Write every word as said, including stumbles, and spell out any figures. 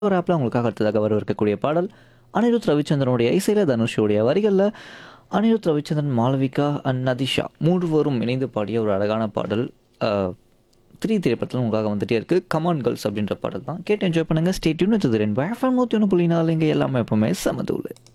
ஒரு ஆப்ல உங்களுக்காக அடுத்ததாக வரவிருக்கக்கூடிய பாடல் அனிருத் ரவிச்சந்திரனுடைய இசையில தனுஷோடைய வரிகளில் அனிருத் ரவிச்சந்திரன் மாளவிகா அண்ட் நதிஷா மூன்றுவரும் இணைந்து பாடிய ஒரு அழகான பாடல் த்ரீ திரைப்படத்தில் உங்களுக்காக வந்துட்டே இருக்கு. கமான் கேர்ள்ஸ் அப்படின்ற பாடல் தான் கேட்டு என்ஜாய் பண்ணுங்க. ஸ்டே டியூன் வச்சது ரெண்டு எஃப்எம் நூற்றி ஒன்று புள்ளி நாலு இங்கே எல்லாமே எப்பவுமே சமதூள்.